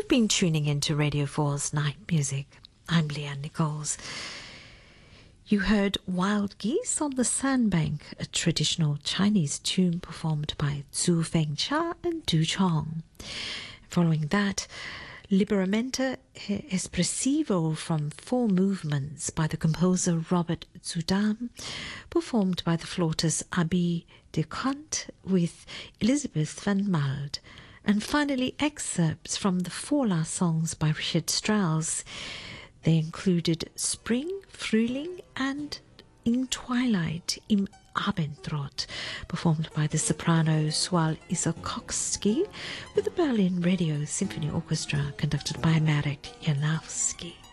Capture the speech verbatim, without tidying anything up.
been tuning into Radio four's Night Music. I'm Leanne Nichols. You heard Wild Geese on the Sandbank, a traditional Chinese tune performed by Zhu Fengcha and Du Chong. Following that, Liberamente Espressivo from Four Movements by the composer Robert Zudam, performed by the flautist Abby Descant with Elizabeth van Mald. And finally, excerpts from the four last songs by Richard Strauss. They included Spring, Frühling and In Twilight im Abendrot, performed by the soprano Swal Isakowski with the Berlin Radio Symphony Orchestra, conducted by Marek Janowski.